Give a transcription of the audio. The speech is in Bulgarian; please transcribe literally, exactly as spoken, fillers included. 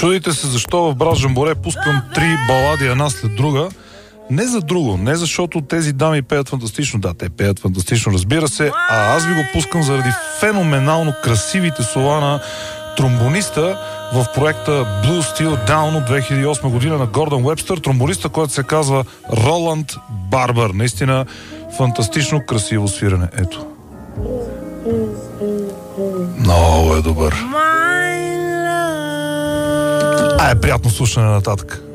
Чудите се защо в Брат Жамборе пускам три балади една след друга. Не за друго, не защото тези дами пеят фантастично, да, те пеят фантастично, разбира се, а аз ви го пускам заради феноменално красивите слова на тромбониста в проекта Blue Steel Down от две хиляди и осма година на Гордън Уебстър, тромбониста, който се казва Роланд Барбър. Наистина фантастично красиво свирене. Ето. Много е добър. А е приятно слушане нататък.